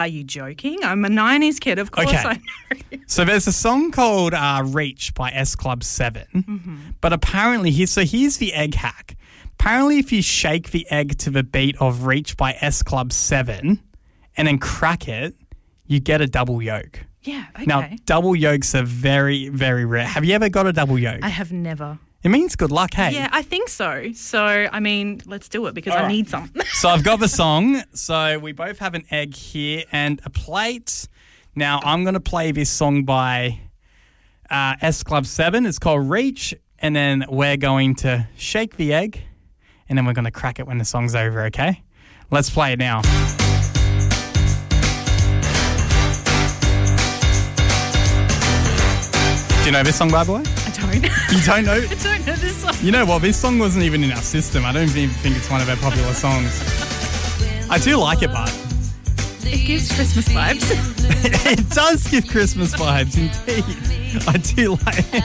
Are you joking? I'm a 90s kid, of course Okay. I know. So there's a song called Reach by S Club 7. But apparently, here's the egg hack. Apparently, if you shake the egg to the beat of Reach by S Club 7 and then crack it, you get a double yolk. Yeah, okay. Now, double yolks are very, very rare. Have you ever got a double yolk? I have never. It means good luck, hey? Yeah, I think so. So, I mean, let's do it because I need some. So I've got the song. So we both have an egg here and a plate. Now I'm going to play this song by S Club 7. It's called Reach. And then we're going to shake the egg and then we're going to crack it when the song's over, okay? Let's play it now. Do you know this song, by the way? I don't. You don't know? I don't know this song. You know what? This song wasn't even in our system. I don't even think it's one of our popular songs. I do like it, but It gives Christmas vibes. it does give Christmas vibes, indeed. I do like it.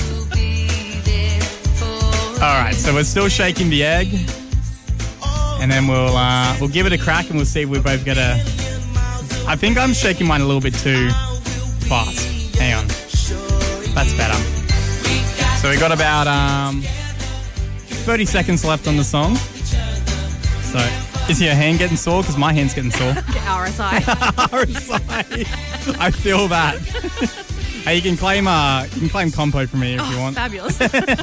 All right, so we're still shaking the egg, and then we'll give it a crack, and we'll see if we both get a. I think I'm shaking mine a little bit too fast. Hang on, that's better. So we got about 30 seconds left on the song. So, is your hand getting sore? Because my hand's getting sore. RSI. RSI. I feel that. Hey, you can claim compo from me if you want. Fabulous.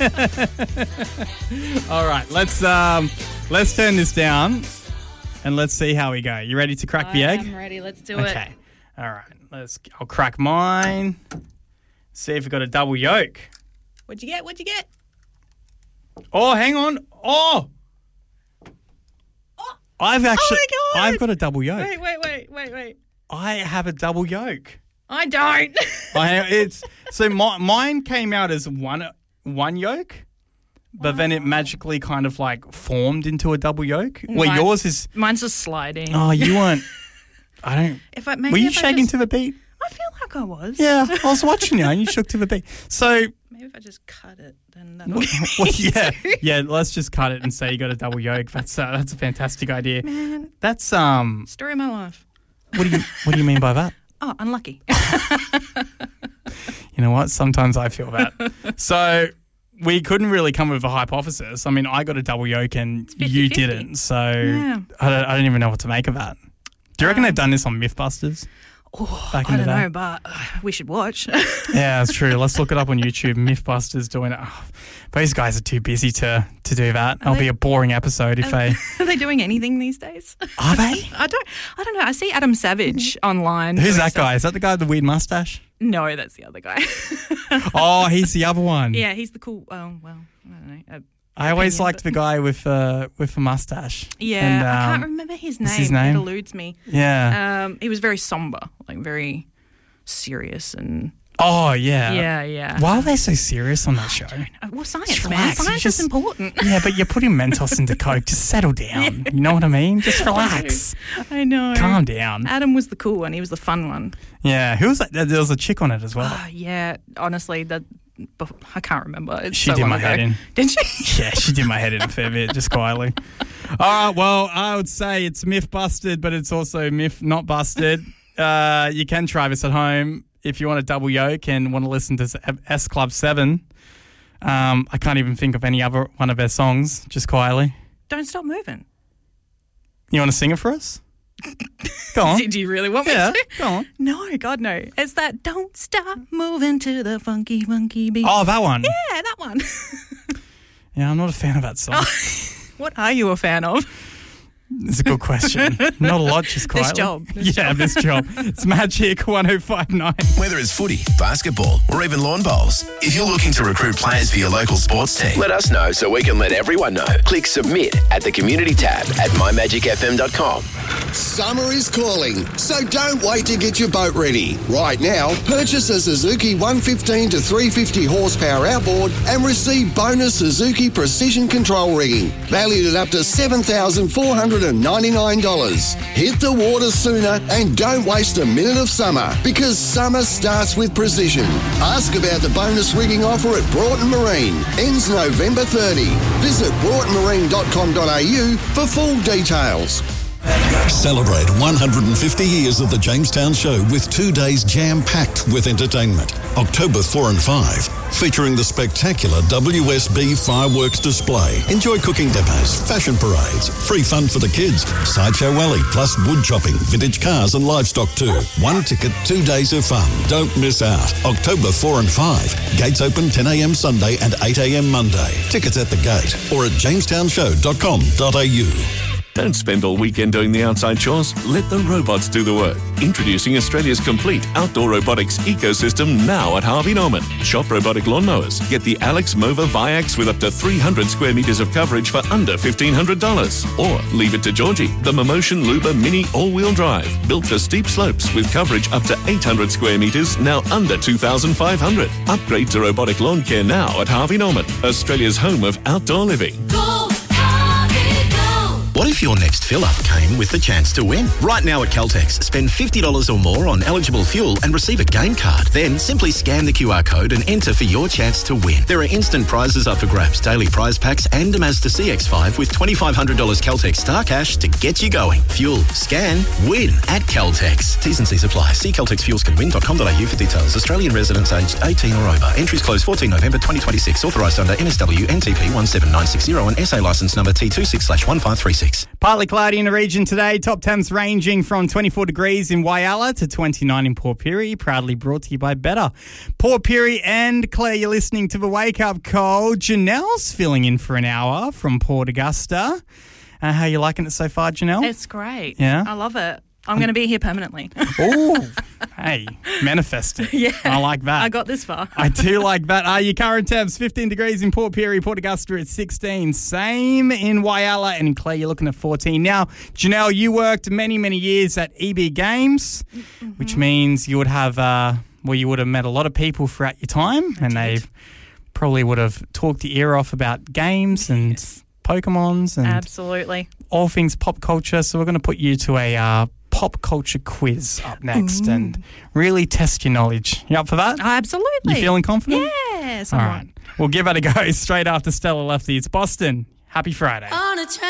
All right, let's turn this down and let's see how we go. You ready to crack the egg? I'm ready. Let's do it. Okay. All right. I'll crack mine. See if we got a double yolk. What'd you get? Oh, hang on. Oh. I've actually. Oh my God. I've got a double yolk. Wait. I have a double yolk. I don't. Mine came out as one yolk, but then it magically kind of like formed into a double yolk. Well, yours is. Mine's just sliding. Oh, you weren't. I don't. Were you shaking to the beat? I feel like I was. Yeah, I was watching you and you shook to the beat. So. Maybe if I just cut it, then that'll Yeah. Let's just cut it and say you got a double yolk. That's a fantastic idea. Man. That's Story of my life. What do you mean by that? Oh, unlucky. You know what? Sometimes I feel that. So we couldn't really come with a hypothesis. I mean, I got a double yolk and 50-50. you didn't. So Yeah. I don't even know what to make of that. Do you reckon they've done this on Mythbusters? I don't know, but we should watch. Yeah, that's true. Let's look it up on YouTube. Mythbusters doing it. Oh, those guys are too busy to do that. It'll be a boring episode if they... Are they doing anything these days? Are they? I don't know. I see Adam Savage online. Who's that guy? Is that the guy with the weird mustache? No, that's the other guy. Oh, he's the other one. Yeah, he's the cool. Oh, well, I don't know. I always liked the guy with a mustache. Yeah, And, I can't remember his name. what's his name? It eludes me. Yeah. He was very somber, like very serious and. Oh, yeah. Yeah. Why are they so serious on that show? Well, science, Just man. relax. Science is important. Yeah, but you're putting Mentos into Coke. Just settle down. You know what I mean? Just relax. I know. Calm down. Adam was the cool one. He was the fun one. Yeah. Who was that? There was a chick on it as well. Yeah, honestly, I can't remember. It's She so did long my ago. head in. Did she? Yeah, she did my head in a fair bit, just quietly. All right, well, I would say it's myth busted, but it's also myth not busted. You can try this at home if you want a double yolk and want to listen to S Club 7. I can't even think of any other one of their songs, just quietly. Don't stop moving. You want to sing it for us? Go on. Do you really want me Yeah, to? go on. No, God, no. It's that don't stop moving to the funky, funky beat. Oh, that one. Yeah, that one. Yeah, I'm not a fan of that song. What are you a fan of? It's a good question. Not a lot, just quietly. This job. This job. It's Magic 105.9. Whether it's footy, basketball, or even lawn bowls, if you're looking to recruit players for your local sports team, let us know so we can let everyone know. Click submit at the community tab at mymagicfm.com. Summer is calling, so don't wait to get your boat ready. Right now, purchase a Suzuki 115 to 350 horsepower outboard and receive bonus Suzuki precision control rigging, valued at up to $7,499. Hit the water sooner and don't waste a minute of summer, because summer starts with precision. Ask about the bonus rigging offer at Broughton Marine. Ends November 30. Visit broughtonmarine.com.au for full details. Celebrate 150 years of the Jamestown Show with 2 days jam-packed with entertainment. October 4 and 5, featuring the spectacular WSB fireworks display. Enjoy cooking demos, fashion parades, free fun for the kids, Sideshow Alley, plus wood chopping, vintage cars and livestock too. 1 ticket, 2 days of fun. Don't miss out. October 4 and 5. Gates open 10 a.m. Sunday and 8 a.m. Monday. Tickets at the gate or at jamestownshow.com.au. Don't spend all weekend doing the outside chores. Let the robots do the work. Introducing Australia's complete outdoor robotics ecosystem now at Harvey Norman. Shop robotic lawnmowers. Get the Alex Mova Viax with up to 300 square metres of coverage for under $1,500. Or leave it to Georgie, the Momotion Luba Mini all-wheel drive. Built for steep slopes with coverage up to 800 square metres, now under $2,500. Upgrade to robotic lawn care now at Harvey Norman, Australia's home of outdoor living. What if your next fill-up came with the chance to win? Right now at Caltex, spend $50 or more on eligible fuel and receive a game card. Then simply scan the QR code and enter for your chance to win. There are instant prizes up for grabs, daily prize packs and a Mazda CX-5 with $2,500 Caltex Star Cash to get you going. Fuel, scan, win at Caltex. T's and C's apply. See caltexfuelscanwin.com.au for details. Australian residents aged 18 or over. Entries close 14 November 2026. Authorised under NSW NTP 17960 and SA licence number T26/1536. Partly cloudy in the region today. Top temps ranging from 24 degrees in Whyalla to 29 in Port Pirie. Proudly brought to you by Better. Port Pirie and Claire, you're listening to the Wake Up Call. Janelle's filling in for an hour from Port Augusta. How are you liking it so far, Janelle? It's great. Yeah? I love it. I'm going to be here permanently. Oh, hey, manifest it. Yeah. I like that. I got this far. I do like that. Your current temps, 15 degrees in Port Pirie, Port Augusta at 16. Same in Whyalla, and in Clare, you're looking at 14. Now, Janelle, you worked many, many years at EB Games, which means you would have, you would have met a lot of people throughout your time, and they probably would have talked your ear off about games and Pokemons and absolutely all things pop culture. So we're going to put you to a pop culture quiz up next and really test your knowledge. You up for that? Absolutely. You feeling confident? Yes. All right. We'll give it a go straight after Stella Lefty. It's Boston. Happy Friday.